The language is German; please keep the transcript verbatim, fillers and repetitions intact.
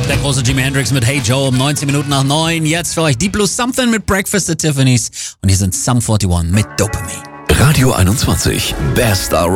Der große Jimi Hendrix mit Hey Joe um neunzehn Minuten nach neun. Jetzt für euch Deep Blue Something mit Breakfast at Tiffany's. Und hier sind Sum einundvierzig mit Dopamine. Radio einundzwanzig, Best